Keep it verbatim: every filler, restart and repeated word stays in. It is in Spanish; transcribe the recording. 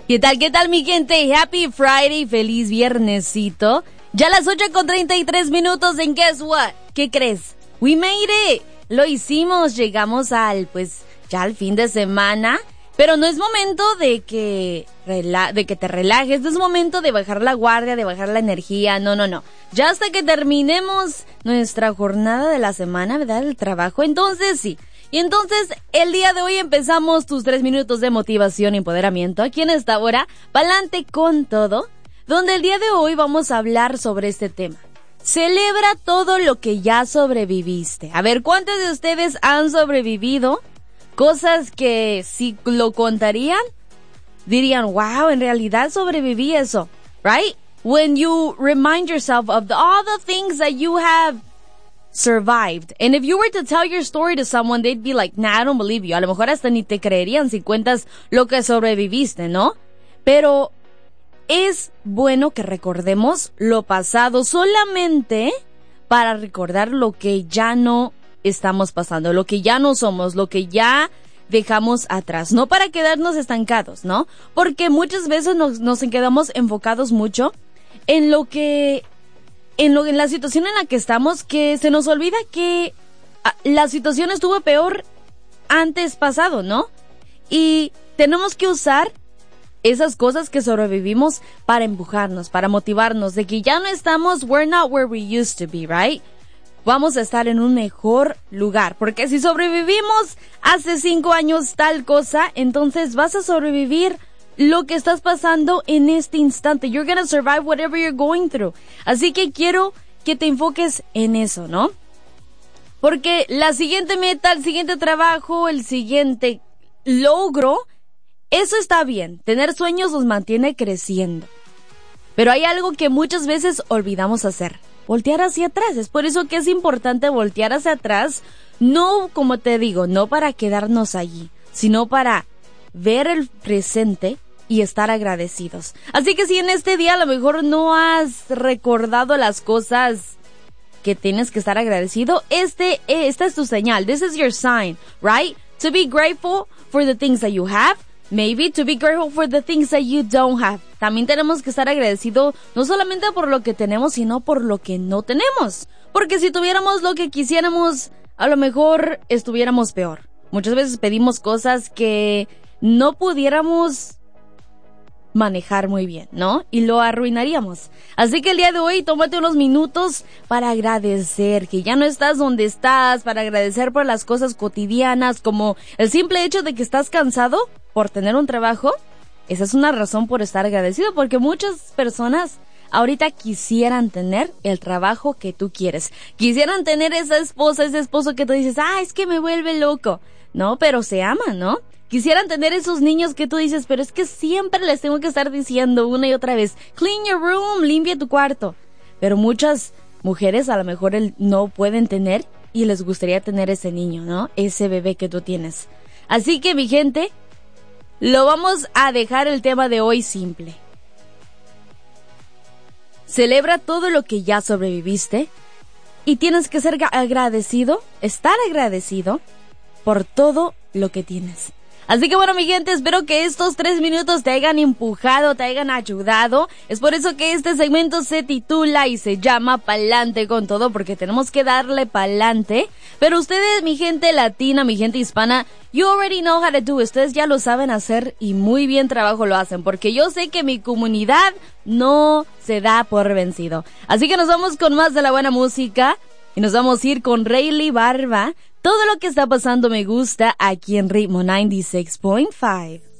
¿Qué tal, qué tal, mi gente? Happy Friday, feliz viernesito. Ya a las ocho con treinta y tres minutos, and guess what? ¿Qué crees? We made it. Lo hicimos, llegamos al, pues, ya al fin de semana. Pero no es momento de que, rela- de que te relajes, no es momento de bajar la guardia, de bajar la energía, no, no, no. Ya hasta que terminemos nuestra jornada de la semana, ¿verdad? El trabajo, entonces sí. Y entonces, el día de hoy empezamos tus tres minutos de motivación y empoderamiento aquí en esta hora, pa'lante con todo, donde el día de hoy vamos a hablar sobre este tema. Celebra todo lo que ya sobreviviste. A ver, ¿cuántos de ustedes han sobrevivido? Cosas que si lo contarían, dirían, wow, en realidad sobreviví eso, right? When you remind yourself of the, all the things that you have survived. And if you were to tell your story to someone, they'd be like, nah, I don't believe you. A lo mejor hasta ni te creerían si cuentas lo que sobreviviste, ¿no? Pero es bueno que recordemos lo pasado solamente para recordar lo que ya no estamos pasando, lo que ya no somos, lo que ya dejamos atrás, no para quedarnos estancados, ¿no? Porque muchas veces nos, nos quedamos enfocados mucho en lo que, en lo, en la situación en la que estamos, que se nos olvida que a, la situación estuvo peor antes pasado, ¿no? Y tenemos que usar esas cosas que sobrevivimos para empujarnos, para motivarnos, de que ya no estamos, we're not where we used to be, right? Vamos a estar en un mejor lugar, porque si sobrevivimos hace cinco años tal cosa, entonces vas a sobrevivir lo que estás pasando en este instante. You're gonna survive whatever you're going through. Así que quiero que te enfoques en eso, ¿no? Porque la siguiente meta, el siguiente trabajo, el siguiente logro, eso está bien. Tener sueños nos mantiene creciendo. Pero hay algo que muchas veces olvidamos hacer. Voltear hacia atrás. Es por eso que es importante voltear hacia atrás, no, como te digo, no para quedarnos allí, sino para ver el presente y estar agradecidos. Así que si en este día a lo mejor no has recordado las cosas que tienes que estar agradecido, este, esta es tu señal. This is your sign, right? To be grateful for the things that you have. Maybe to be grateful for the things that you don't have. También tenemos que estar agradecidos no solamente por lo que tenemos, sino por lo que no tenemos. Porque si tuviéramos lo que quisiéramos, a lo mejor estuviéramos peor. Muchas veces pedimos cosas que no pudiéramos manejar muy bien, ¿no? Y lo arruinaríamos. Así que el día de hoy, tómate unos minutos para agradecer que ya no estás donde estás, para agradecer por las cosas cotidianas, como el simple hecho de que estás cansado por tener un trabajo. Esa es una razón por estar agradecido, porque muchas personas ahorita quisieran tener el trabajo que tú quieres. Quisieran tener esa esposa, ese esposo que tú dices, ah, es que me vuelve loco. No, pero se aman, ¿no? Quisieran tener esos niños que tú dices, pero es que siempre les tengo que estar diciendo una y otra vez, clean your room, limpia tu cuarto. Pero muchas mujeres a lo mejor no pueden tener y les gustaría tener ese niño, ¿no? Ese bebé que tú tienes. Así que, mi gente, lo vamos a dejar el tema de hoy simple. Celebra todo lo que ya sobreviviste y tienes que ser agradecido, estar agradecido por todo lo que tienes. Así que bueno, mi gente, espero que estos tres minutos te hayan empujado, te hayan ayudado. Es por eso que este segmento se titula y se llama Pa'lante con todo, porque tenemos que darle pa'lante. Pero ustedes, mi gente latina, mi gente hispana, you already know how to do. Ustedes ya lo saben hacer y muy bien trabajo lo hacen, porque yo sé que mi comunidad no se da por vencido. Así que nos vamos con más de la buena música y nos vamos a ir con Rayleigh Barba. Todo lo que está pasando me gusta aquí en Ritmo noventa y seis punto cinco.